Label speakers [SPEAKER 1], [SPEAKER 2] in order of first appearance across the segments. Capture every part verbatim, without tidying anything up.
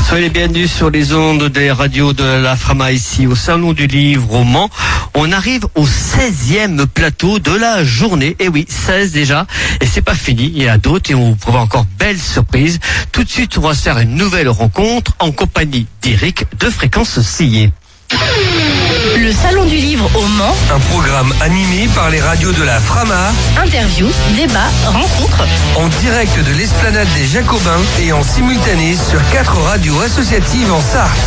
[SPEAKER 1] Soyez les bienvenus sur les ondes des radios de la Frama ici au Salon du Livre au Mans. On arrive au seizième plateau de la journée. Et oui, seize déjà. Et c'est pas fini. Il y en a d'autres et on vous prévoit encore belle surprise. Tout de suite, on va se faire une nouvelle rencontre en compagnie d'Éric de Fréquence Sillé.
[SPEAKER 2] Le Salon du Livre au Mans.
[SPEAKER 3] Un programme animé par les radios de la Frama.
[SPEAKER 2] Interviews, débats, rencontres.
[SPEAKER 3] En direct de l'Esplanade des Jacobins et en simultané sur quatre radios associatives en Sarthe.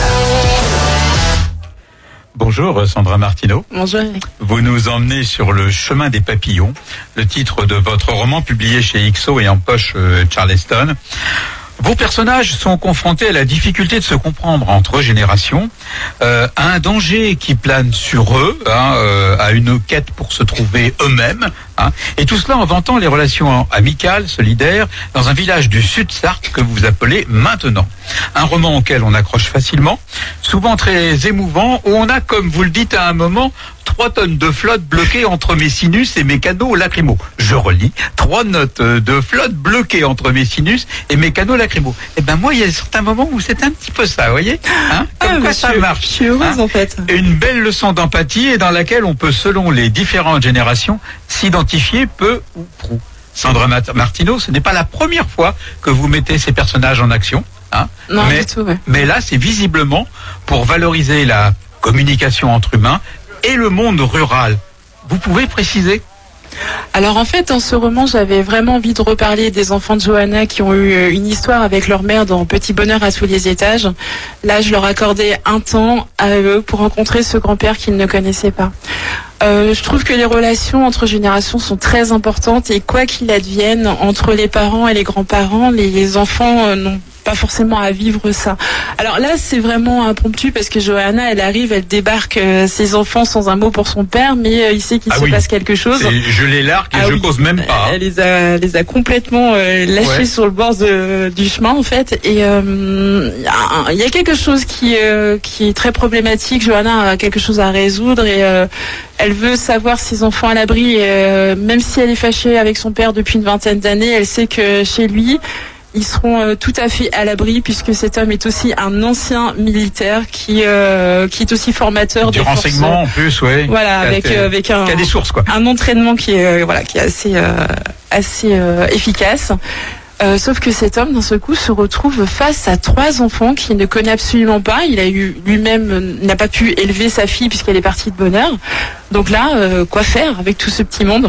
[SPEAKER 4] Bonjour Sandra Martineau.
[SPEAKER 5] Bonjour Eric.
[SPEAKER 4] Vous nous emmenez sur le chemin des papillons, le titre de votre roman publié chez I X O et en poche euh, Charleston. Vos personnages sont confrontés à la difficulté de se comprendre entre générations, euh, à un danger qui plane sur eux, hein, euh, à une quête pour se trouver eux-mêmes, hein, et tout cela en vantant les relations amicales, solidaires, dans un village du Sud-Sarthe que vous appelez Maintenant. Un roman auquel on accroche facilement, souvent très émouvant, où on a, comme vous le dites à un moment, trois tonnes de flotte bloquées entre mes sinus et mes canaux lacrymaux. Je relis, trois notes de flotte bloquées entre mes sinus et mes canaux lacrymaux. Eh ben moi, il y a certains moments où c'est un petit peu ça, vous voyez, hein, comme
[SPEAKER 5] ah,
[SPEAKER 4] quoi ça
[SPEAKER 5] je,
[SPEAKER 4] marche.
[SPEAKER 5] Je suis heureuse
[SPEAKER 4] hein.
[SPEAKER 5] en fait.
[SPEAKER 4] Une belle leçon d'empathie et dans laquelle on peut, selon les différentes générations, s'identifier peu ou prou. Sandra Martineau, ce n'est pas la première fois que vous mettez ces personnages en action. Hein,
[SPEAKER 5] non,
[SPEAKER 4] mais,
[SPEAKER 5] du tout, ouais.
[SPEAKER 4] mais là, c'est visiblement pour valoriser la communication entre humains et le monde rural. Vous pouvez préciser ?
[SPEAKER 5] Alors en fait, dans ce roman, j'avais vraiment envie de reparler des enfants de Johanna qui ont eu une histoire avec leur mère dans Petit Bonheur à tous les étages. Là, je leur accordais un temps à eux pour rencontrer ce grand-père qu'ils ne connaissaient pas. Euh, je trouve que les relations entre générations sont très importantes et quoi qu'il advienne, entre les parents et les grands-parents, les, les enfants euh, n'ont pas forcément à vivre ça. Alors là, c'est vraiment impromptu parce que Johanna, elle arrive, elle débarque euh, ses enfants sans un mot pour son père, mais euh, il sait qu'il ah se oui. passe quelque chose.
[SPEAKER 4] C'est, je les largue et
[SPEAKER 5] ah
[SPEAKER 4] je
[SPEAKER 5] oui.
[SPEAKER 4] cause même pas.
[SPEAKER 5] Elle les a, les a complètement euh, lâchés ouais. sur le bord de, du chemin en fait. Et il euh, y a quelque chose qui, euh, qui est très problématique. Johanna a quelque chose à résoudre et euh, elle veut savoir ses enfants à l'abri. Et, euh, même si elle est fâchée avec son père depuis une vingtaine d'années, elle sait que chez lui, ils seront euh, tout à fait à l'abri puisque cet homme est aussi un ancien militaire qui euh, qui est aussi formateur
[SPEAKER 4] du
[SPEAKER 5] des
[SPEAKER 4] renseignement
[SPEAKER 5] forces,
[SPEAKER 4] en plus, oui.
[SPEAKER 5] Voilà, avec euh, avec un
[SPEAKER 4] qui a des sources quoi.
[SPEAKER 5] Un entraînement qui est euh, voilà qui est assez euh, assez euh, efficace. Euh, sauf que cet homme, d'un seul coup, se retrouve face à trois enfants qu'il ne connaît absolument pas. Il a eu lui-même n'a pas pu élever sa fille puisqu'elle est partie de bonne heure. Donc là, euh, quoi faire avec tout ce petit monde ?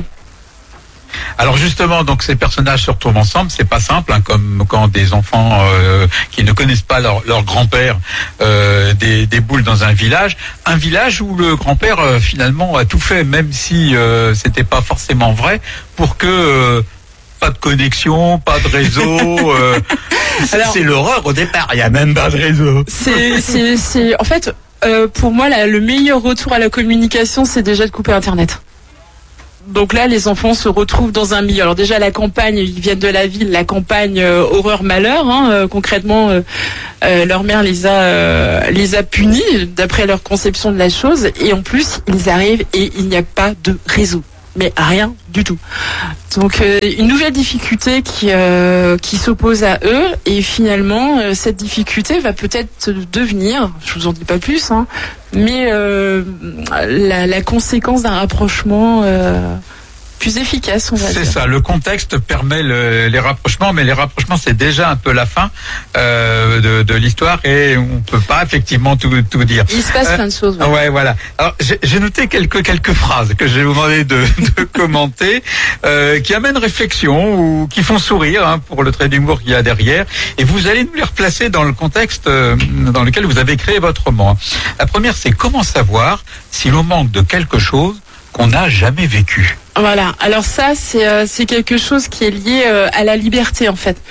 [SPEAKER 4] Alors justement, donc ces personnages se retrouvent ensemble, c'est pas simple, hein, comme quand des enfants euh, qui ne connaissent pas leur, leur grand-père euh, des, déboulent dans un village, un village où le grand-père euh, finalement a tout fait, même si euh, c'était pas forcément vrai, pour que euh, pas de connexion, pas de réseau. euh, c'est, Alors, c'est l'horreur au départ. Il y a même pas de réseau.
[SPEAKER 5] C'est, c'est, c'est en fait euh, pour moi là, le meilleur retour à la communication, c'est déjà de couper Internet. Donc là, les enfants se retrouvent dans un milieu. Alors déjà, la campagne, ils viennent de la ville, la campagne euh, horreur-malheur. Hein, euh, concrètement, euh, euh, leur mère les a euh, les a punis d'après leur conception de la chose. Et en plus, ils arrivent et il n'y a pas de réseau. Mais rien du tout. Donc euh, une nouvelle difficulté qui euh, qui s'oppose à eux et finalement euh, cette difficulté va peut-être devenir, je vous en dis pas plus, hein, mais euh, la, la conséquence d'un rapprochement euh, plus efficace, on va
[SPEAKER 4] c'est
[SPEAKER 5] dire.
[SPEAKER 4] Ça, le contexte permet le, les rapprochements, mais les rapprochements c'est déjà un peu la fin euh, de, de l'histoire et on peut pas effectivement tout, tout dire.
[SPEAKER 5] Il se passe euh, plein de choses.
[SPEAKER 4] Ouais, ouais voilà. Alors j'ai, j'ai noté quelques quelques phrases que je vais vous demander de, de commenter, euh, qui amènent réflexion ou qui font sourire hein, pour le trait d'humour qu'il y a derrière, et vous allez nous les replacer dans le contexte euh, dans lequel vous avez créé votre roman. La première, c'est comment savoir si l'on manque de quelque chose qu'on n'a jamais vécu.
[SPEAKER 5] Voilà. Alors ça, c'est euh, c'est quelque chose qui est lié euh, à la liberté en fait.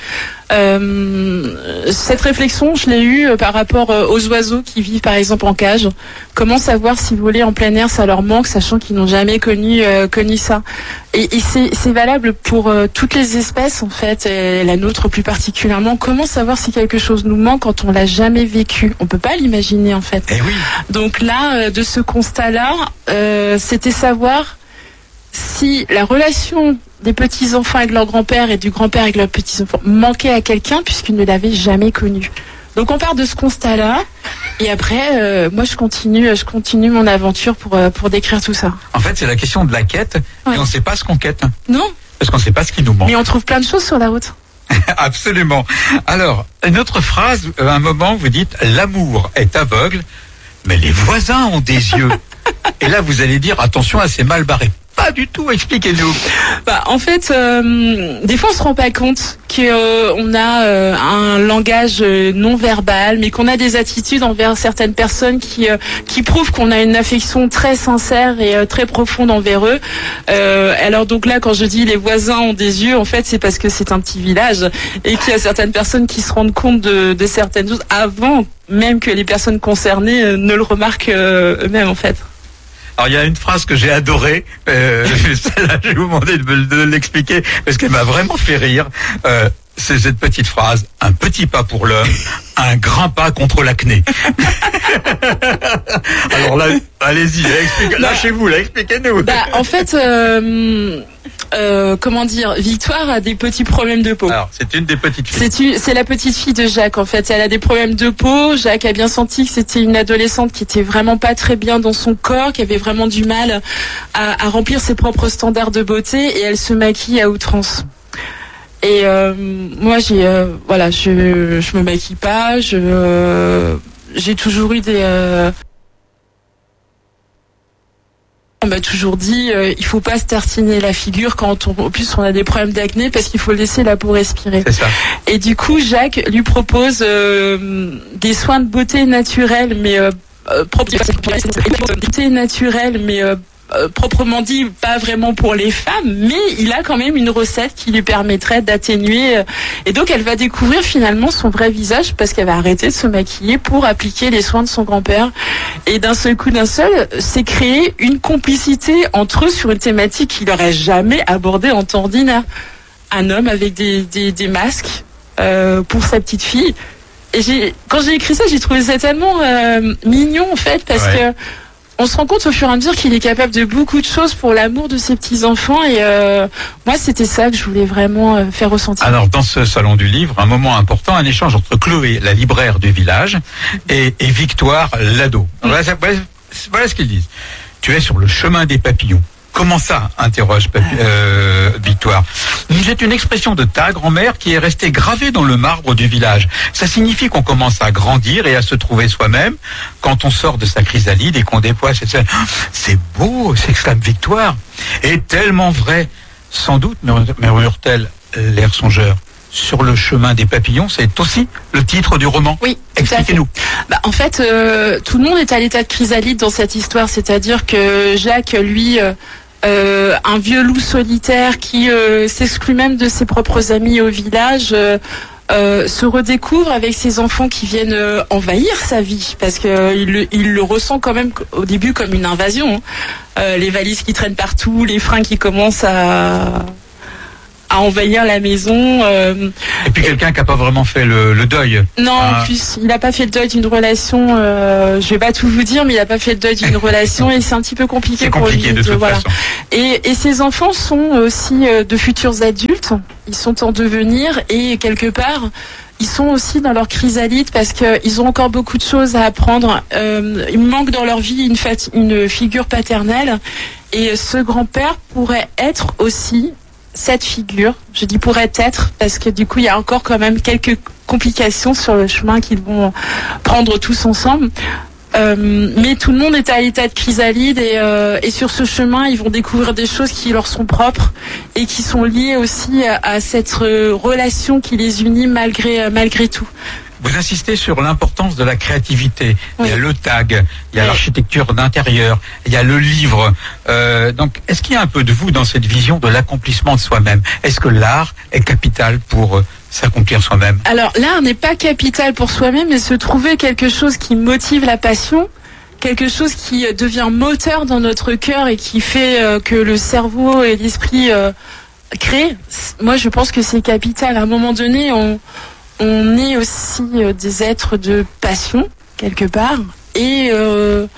[SPEAKER 5] Euh, cette réflexion, je l'ai eue euh, par rapport euh, aux oiseaux qui vivent par exemple en cage. Comment savoir si voler en plein air, ça leur manque, sachant qu'ils n'ont jamais connu euh, connu ça. Et, et c'est c'est valable pour euh, toutes les espèces en fait, et la nôtre plus particulièrement. Comment savoir si quelque chose nous manque quand on l'a jamais vécu ? On peut pas l'imaginer en fait.
[SPEAKER 4] Eh oui.
[SPEAKER 5] Donc là, euh, de ce constat-là, euh, c'était savoir si la relation des petits-enfants avec leur grand-père et du grand-père avec leurs petits-enfants manquait à quelqu'un puisqu'ils ne l'avaient jamais connu. Donc on part de ce constat-là, et après, euh, moi je continue, je continue mon aventure pour euh, pour décrire tout ça.
[SPEAKER 4] En fait, c'est la question de la quête,
[SPEAKER 5] Ouais.
[SPEAKER 4] et on ne sait pas ce qu'on quête,
[SPEAKER 5] Non,
[SPEAKER 4] parce qu'on ne sait pas ce qui nous manque.
[SPEAKER 5] mais on trouve plein de choses sur la route.
[SPEAKER 4] Absolument. Alors, une autre phrase, à un moment, vous dites « L'amour est aveugle, mais les voisins ont des yeux ». Et là, vous allez dire « Attention, c'est mal barré ». Pas du tout, expliquez-nous.
[SPEAKER 5] Bah, en fait, euh, des fois on se rend pas compte que euh, on a euh, un langage euh, non verbal, mais qu'on a des attitudes envers certaines personnes qui euh, qui prouvent qu'on a une affection très sincère et euh, très profonde envers eux. Euh, alors donc là, quand je dis les voisins ont des yeux, en fait, c'est parce que c'est un petit village et qu'il y a certaines personnes qui se rendent compte de, de certaines choses avant même que les personnes concernées euh, ne le remarquent euh, eux-mêmes, en fait.
[SPEAKER 4] Alors, il y a une phrase que j'ai adorée, euh, celle-là, je vais vous demander de, me- de l'expliquer, parce qu'elle m'a vraiment fait rire. Euh, c'est cette petite phrase, un petit pas pour l'homme, un grand pas contre l'acné. Alors là, allez-y, explique, lâchez-vous, là, expliquez-nous.
[SPEAKER 5] Bah, en fait, euh, euh, comment dire, Victoire a des petits problèmes de peau.
[SPEAKER 4] Alors, c'est une des petites filles.
[SPEAKER 5] C'est une- c'est la petite fille de Jacques, en fait. Elle a des problèmes de peau. Jacques a bien senti que c'était une adolescente qui était vraiment pas très bien dans son corps, qui avait vraiment du mal à, à remplir ses propres standards de beauté, et elle se maquille à outrance. Et euh, moi, j'ai, euh, voilà, je, je me maquille pas. Je, euh, j'ai toujours eu des. Euh, On m'a toujours dit, euh, il faut pas se tartiner la figure quand on, en plus on a des problèmes d'acné, parce qu'il faut laisser la peau respirer.
[SPEAKER 4] C'est ça.
[SPEAKER 5] Et du coup, Jacques lui propose euh, des soins de beauté naturels, mais euh, euh, propres- beauté naturelle, mais euh, euh, proprement dit, pas vraiment pour les femmes, mais il a quand même une recette qui lui permettrait d'atténuer. euh, Et donc, elle va découvrir finalement son vrai visage, parce qu'elle va arrêter de se maquiller pour appliquer les soins de son grand-père. Et d'un seul coup, d'un seul, c'est créer une complicité entre eux sur une thématique qu'il n'aurait jamais abordée en temps ordinaire. Un homme avec des, des, des masques euh, pour sa petite fille. Et j'ai, quand j'ai écrit ça, j'ai trouvé ça tellement euh, mignon, en fait, parce
[SPEAKER 4] Ouais.
[SPEAKER 5] que on se rend compte au fur et à mesure qu'il est capable de beaucoup de choses pour l'amour de ses petits-enfants. Et euh, moi, c'était ça que je voulais vraiment euh, faire ressentir.
[SPEAKER 4] Alors, dans ce salon du livre, un moment important, un échange entre Chloé, la libraire du village, et, et Victoire, l'ado. Voilà, ça- voilà, voilà ce qu'ils disent. Tu es sur le chemin des papillons. Comment ça, interroge Papi- euh, Victoire. C'est une expression de ta grand-mère qui est restée gravée dans le marbre du village. Ça signifie qu'on commence à grandir et à se trouver soi-même quand on sort de sa chrysalide et qu'on déploie cette scène. C'est beau, s'exclame Victoire. Et tellement vrai. Sans doute, murmure-t-elle, l'air songeur. Sur le chemin des papillons, c'est aussi le titre du roman.
[SPEAKER 5] Oui, tout à fait.
[SPEAKER 4] Expliquez-nous.
[SPEAKER 5] Bah, en fait, euh, tout le monde est à l'état de chrysalide dans cette histoire, c'est-à-dire que Jacques, lui, euh, euh, un vieux loup solitaire qui euh, s'exclut même de ses propres amis au village, euh, euh, se redécouvre avec ses enfants qui viennent euh, envahir sa vie, parce que euh, il, le- il le ressent quand même au début comme une invasion. Hein. Euh, les valises qui traînent partout, les freins qui commencent à à envahir la maison. euh,
[SPEAKER 4] Et puis quelqu'un qui n'a pas vraiment fait le, le deuil.
[SPEAKER 5] Non,
[SPEAKER 4] Ah.
[SPEAKER 5] en plus, il n'a pas fait le deuil d'une relation. Euh, je vais pas tout vous dire, mais il n'a pas fait le deuil d'une relation, et c'est un petit peu compliqué
[SPEAKER 4] C'est
[SPEAKER 5] pour
[SPEAKER 4] compliqué
[SPEAKER 5] lui.
[SPEAKER 4] de toute
[SPEAKER 5] voilà.
[SPEAKER 4] façon.
[SPEAKER 5] Et, et ses enfants sont aussi euh, de futurs adultes. Ils sont en devenir, et quelque part, ils sont aussi dans leur chrysalide, parce qu'ils ont encore beaucoup de choses à apprendre. Euh, il manque dans leur vie une, fat- une figure paternelle, et ce grand-père pourrait être aussi cette figure. Je dis pourrait être, parce que du coup, il y a encore quand même quelques complications sur le chemin qu'ils vont prendre tous ensemble. Euh, mais tout le monde est à l'état de chrysalide, et, euh, et sur ce chemin, ils vont découvrir des choses qui leur sont propres et qui sont liées aussi à, à cette euh, relation qui les unit malgré, euh, malgré tout.
[SPEAKER 4] Vous insistez sur l'importance de la créativité. Il y a
[SPEAKER 5] Oui.
[SPEAKER 4] le tag, il y a
[SPEAKER 5] Oui.
[SPEAKER 4] l'architecture d'intérieur, il y a le livre. Euh, donc, est-ce qu'il y a un peu de vous dans cette vision de l'accomplissement de soi-même? Est-ce que l'art est capital pour euh, s'accomplir soi-même?
[SPEAKER 5] Alors l'art n'est pas capital pour soi-même, mais se trouver quelque chose qui motive la passion, quelque chose qui euh, devient moteur dans notre cœur et qui fait euh, que le cerveau et l'esprit euh, créent. C- Moi, je pense que c'est capital. À un moment donné, on, on est aussi euh, des êtres de passion, quelque part. Et euh,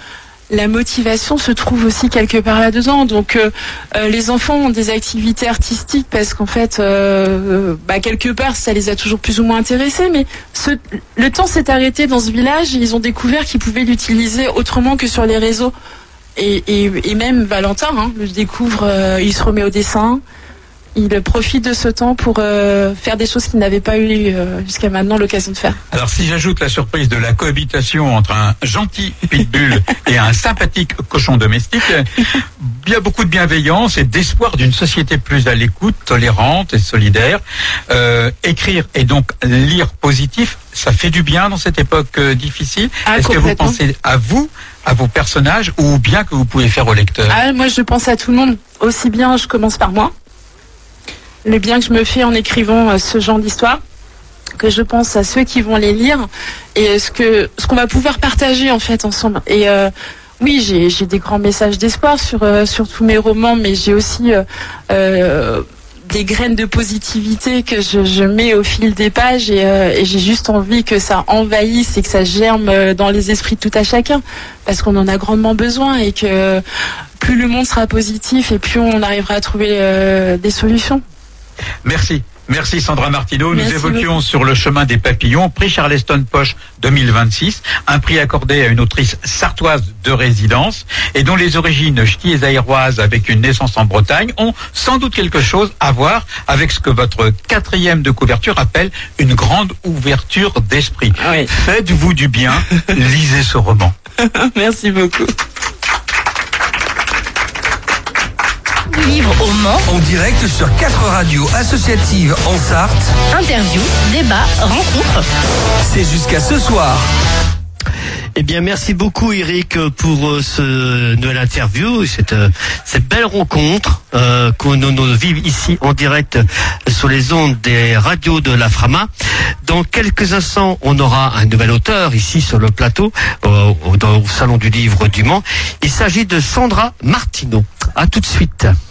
[SPEAKER 5] la motivation se trouve aussi quelque part là-dedans. Donc euh, euh, les enfants ont des activités artistiques parce qu'en fait, euh, bah, quelque part, ça les a toujours plus ou moins intéressés. Mais ce, le temps s'est arrêté dans ce village et ils ont découvert qu'ils pouvaient l'utiliser autrement que sur les réseaux. Et, et, et même Valentin hein, le découvre, euh, il se remet au dessin. Il profite de ce temps pour euh, faire des choses qu'il n'avait pas eu euh, jusqu'à maintenant l'occasion de faire.
[SPEAKER 4] Alors si j'ajoute la surprise de la cohabitation entre un gentil pitbull et un sympathique cochon domestique, il y a beaucoup de bienveillance et d'espoir d'une société plus à l'écoute, tolérante et solidaire. Euh, écrire et donc lire positif, ça fait du bien dans cette époque euh, difficile.
[SPEAKER 5] Ah,
[SPEAKER 4] Est-ce que vous pensez à vous, à vos personnages, ou bien que vous pouvez faire au lecteur?
[SPEAKER 5] Ah, moi je pense à tout le monde. Aussi bien je commence par moi. Le bien que je me fais en écrivant ce genre d'histoire, que je pense à ceux qui vont les lire et ce que ce qu'on va pouvoir partager en fait ensemble. Et euh, oui, j'ai j'ai des grands messages d'espoir sur euh, sur tous mes romans, mais j'ai aussi euh, euh, des graines de positivité que je, je mets au fil des pages et, euh, et j'ai juste envie que ça envahisse et que ça germe dans les esprits de tout à chacun, parce qu'on en a grandement besoin et que plus le monde sera positif et plus on arrivera à trouver euh, des solutions.
[SPEAKER 4] Merci. Merci Sandra Martineau.
[SPEAKER 5] Merci
[SPEAKER 4] Nous évoquions
[SPEAKER 5] beaucoup.
[SPEAKER 4] Sur le chemin des papillons, prix Charleston Poche deux mille vingt-six, un prix accordé à une autrice sartoise de résidence et dont les origines ch'tis et aéroises avec une naissance en Bretagne ont sans doute quelque chose à voir avec ce que votre quatrième de couverture appelle une grande ouverture d'esprit.
[SPEAKER 5] Ah oui.
[SPEAKER 4] Faites-vous du bien, lisez ce roman.
[SPEAKER 5] Merci beaucoup.
[SPEAKER 2] Du livre au Mans,
[SPEAKER 3] En direct sur quatre radios associatives en Sarthe.
[SPEAKER 2] interview, débat, rencontre.
[SPEAKER 3] C'est jusqu'à ce soir.
[SPEAKER 1] Eh bien, merci beaucoup Eric pour euh, ce nouvelle interview, cette euh, cette belle rencontre euh, qu'on nous, nous vit ici en direct sur les ondes des radios de la Frama. Dans quelques instants, on aura un nouvel auteur ici sur le plateau, euh, au, dans, au Salon du Livre du Mans. Il s'agit de Sandra Martineau. À tout de suite.